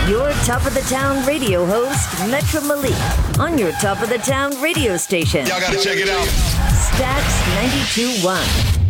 Your Top of the Town radio host, Metro Malik, on your Top of the Town radio station. Y'all gotta check it out. Stax 92.1.